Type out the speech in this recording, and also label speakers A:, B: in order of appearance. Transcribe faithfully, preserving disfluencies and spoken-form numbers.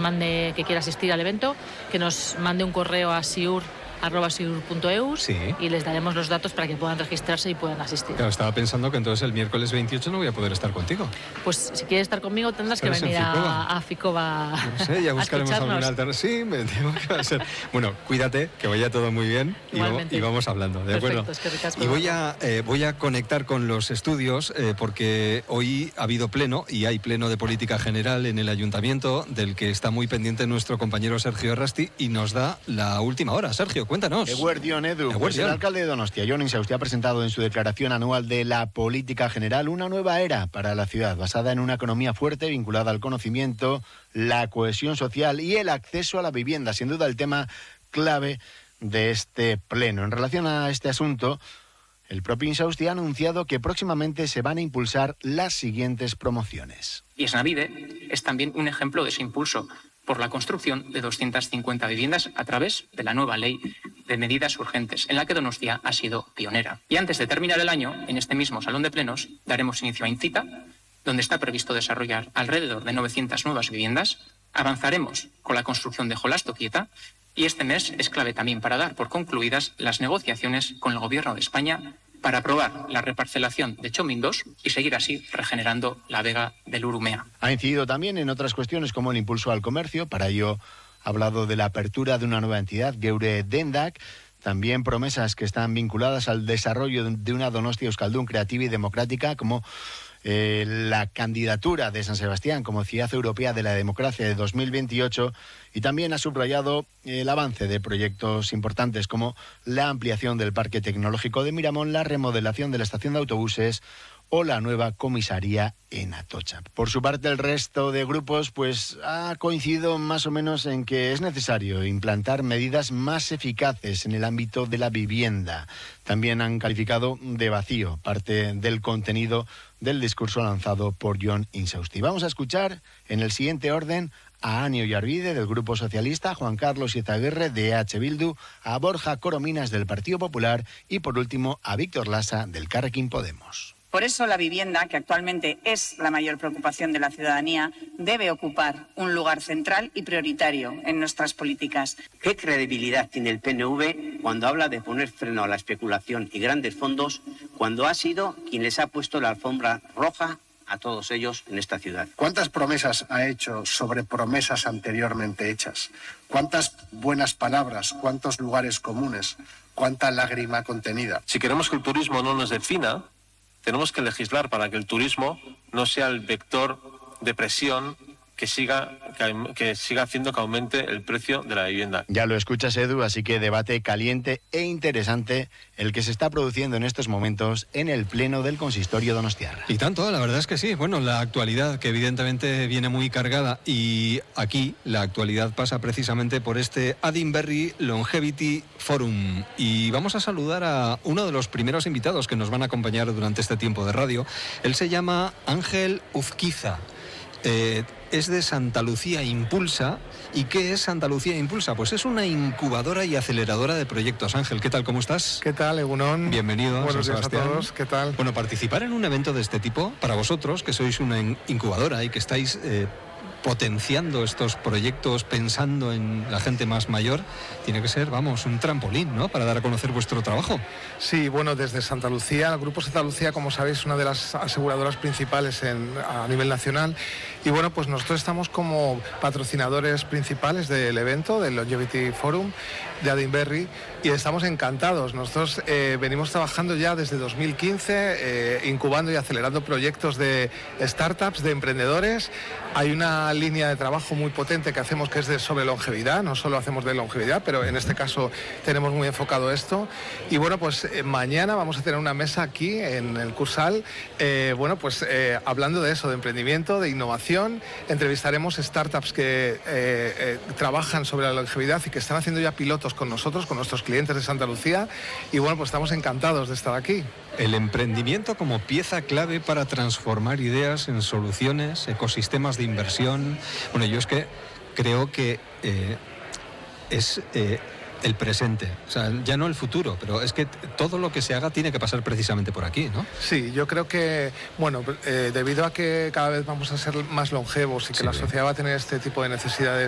A: mande, que quiera asistir al evento, que nos mande un correo a siur arroba siur punto eu
B: sí.
A: y les daremos los datos para que puedan registrarse y puedan asistir.
B: Claro, estaba pensando que entonces el miércoles veintiocho no voy a poder estar contigo.
A: Pues si quieres estar conmigo tendrás que venir
B: Ficova?
A: a, a Ficova.
B: No sé, ya buscaremos alguna alternativa. Sí, me tengo que hacer. Bueno, cuídate, que vaya todo muy bien y, y vamos hablando, ¿de acuerdo?
A: Perfecto, es que ricasco.
B: Y voy a, eh, voy a conectar con los estudios eh, porque hoy ha habido pleno y hay pleno de política general en el ayuntamiento del que está muy pendiente nuestro compañero Sergio Errasti y nos da la última hora. Sergio, cuéntanos.
C: Eguerdión, Edu. Pues el alcalde de Donostia, Jon Insausti, ha presentado en su declaración anual de la política general una nueva era para la ciudad, basada en una economía fuerte, vinculada al conocimiento, la cohesión social y el acceso a la vivienda. Sin duda el tema clave de este pleno. En relación a este asunto, el propio Insausti ha anunciado que próximamente se van a impulsar las siguientes promociones.
D: Y Esnavide es también un ejemplo de ese impulso por la construcción de doscientas cincuenta viviendas a través de la nueva ley de medidas urgentes, en la que Donostia ha sido pionera. Y antes de terminar el año, en este mismo salón de plenos, daremos inicio a Incita, donde está previsto desarrollar alrededor de novecientas nuevas viviendas. Avanzaremos con la construcción de Jolasto Quieta, y este mes es clave también para dar por concluidas las negociaciones con el Gobierno de España para aprobar la reparcelación de Chomin dos y seguir así regenerando la vega del Urumea.
C: Ha incidido también en otras cuestiones como el impulso al comercio. Para ello ha hablado de la apertura de una nueva entidad, Geure Dendak. También promesas que están vinculadas al desarrollo de una Donostia Euskaldun creativa y democrática, como eh, la candidatura de San Sebastián como ciudad europea de la democracia de dos mil veintiocho, y también ha subrayado el avance de proyectos importantes como la ampliación del parque tecnológico de Miramón, la remodelación de la estación de autobuses o la nueva comisaría en Atocha. Por su parte, el resto de grupos pues ha coincidido más o menos en que es necesario implantar medidas más eficaces en el ámbito de la vivienda. También han calificado de vacío parte del contenido del discurso lanzado por Jon Insausti. Vamos a escuchar en el siguiente orden a Ani Oyarbide del Grupo Socialista, a Juan Carlos Izaguirre de E H Bildu, a Borja Corominas del Partido Popular y por último a Víctor Lasa del Carrequín Podemos.
E: Por eso la vivienda, que actualmente es la mayor preocupación de la ciudadanía, debe ocupar un lugar central y prioritario en nuestras políticas.
F: ¿Qué credibilidad tiene el P N V cuando habla de poner freno a la especulación y grandes fondos, cuando ha sido quien les ha puesto la alfombra roja a todos ellos en esta ciudad?
G: ¿Cuántas promesas ha hecho sobre promesas anteriormente hechas? ¿Cuántas buenas palabras? ¿Cuántos lugares comunes? ¿Cuánta lágrima contenida?
H: Si queremos que el turismo no nos defina, tenemos que legislar para que el turismo no sea el vector de presión que siga, que, que siga haciendo que aumente el precio de la vivienda.
C: Ya lo escuchas, Edu, así que debate caliente e interesante el que se está produciendo en estos momentos en el pleno del consistorio donostiarra.
B: Y tanto, la verdad es que sí. Bueno, la actualidad que evidentemente viene muy cargada, y aquí la actualidad pasa precisamente por este Adinberri Longevity Forum. Y vamos a saludar a uno de los primeros invitados que nos van a acompañar durante este tiempo de radio. Él se llama Ángel Uzquiza. Eh, es de Santa Lucía Impulsa. ¿Y qué es Santa Lucía Impulsa? Pues es una incubadora y aceleradora de proyectos. Ángel, ¿qué tal? ¿Cómo estás?
I: ¿Qué tal, Egunon?
B: Bienvenido.
I: Buenos
B: San
I: días
B: Sebastián.
I: a todos. ¿Qué tal?
B: Bueno, participar en un evento de este tipo, para vosotros, que sois una incubadora y que estáis eh, potenciando estos proyectos pensando en la gente más mayor, tiene que ser, vamos, un trampolín, ¿no?, para dar a conocer vuestro trabajo.
I: Sí, bueno, desde Santa Lucía, el Grupo Santa Lucía, como sabéis, es una de las aseguradoras principales en, a nivel nacional, y bueno, pues nosotros estamos como patrocinadores principales del evento, del Longevity Forum de Adinberri, y estamos encantados. Nosotros eh, venimos trabajando ya desde dos mil quince, eh, incubando y acelerando proyectos de startups, de emprendedores. Hay una línea de trabajo muy potente que hacemos, que es de sobre longevidad. No solo hacemos de longevidad, pero en este caso tenemos muy enfocado esto. Y bueno, pues eh, mañana vamos a tener una mesa aquí en el Cursal, eh, bueno, pues eh, hablando de eso, de emprendimiento, de innovación. Entrevistaremos startups que eh, eh, trabajan sobre la longevidad y que están haciendo ya pilotos con nosotros, con nuestros clientes de Santa Lucía. Y bueno, pues estamos encantados de estar aquí.
B: El emprendimiento como pieza clave para transformar ideas en soluciones, ecosistemas de inversión. Bueno, yo es que creo que eh, es eh, el presente, o sea, ya no el futuro, pero es que todo lo que se haga tiene que pasar precisamente por aquí, ¿no?
I: Sí, yo creo que, bueno, eh, debido a que cada vez vamos a ser más longevos y que sí, la sociedad va a tener este tipo de necesidades